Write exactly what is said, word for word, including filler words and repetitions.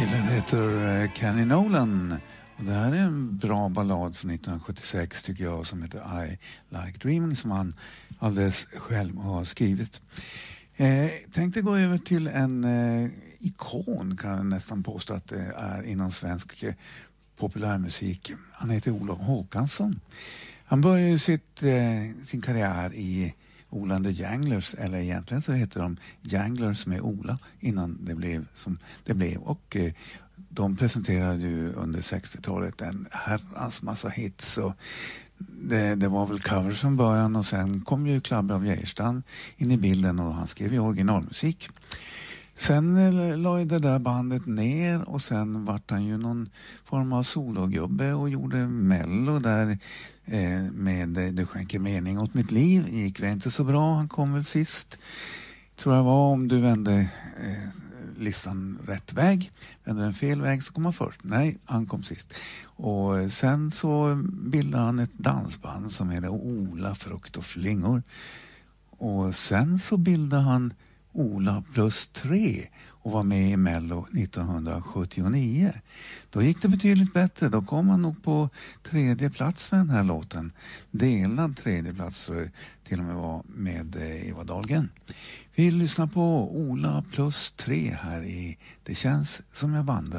Killen heter Kenny Nolan och det här är en bra ballad från nittonhundrasjuttiosex tycker jag, som heter I Like Dreaming, som han alldeles själv har skrivit. Eh, tänkte gå över till en eh, ikon, kan jag nästan påstå att det är inom svensk eh, populärmusik. Han heter Olof Håkansson. Han började sitt, eh, sin karriär i Ola and the Janglers, eller egentligen så heter de Janglers med Ola innan det blev som det blev, och eh, de presenterade ju under sextiotalet en herrans massa hits, och det, det var väl covers från början, och sen kom ju Club av Geijerstam in i bilden och han skrev ju originalmusik. Sen eh, la ju det där bandet ner och sen vart han ju någon form av sologubbe och gjorde mello där eh, med Det skänker mening åt mitt liv. Gick väl inte så bra, han kom väl sist. Tror jag var Om du vände eh, listan rätt väg. Vände den fel väg så kom han först. Nej, han kom sist. Och sen så bildade han ett dansband som heter Ola, frukt och flingor. Och sen så bildade han Ola plus tre och var med i Mello nittonhundrasjuttionio. Då gick det betydligt bättre. Då kom han nog på tredje plats för den här låten. Delad tredje plats, så till och med var med Eva Dahlgren. Vi lyssnar på Ola plus tre här i Det känns som jag vandrar.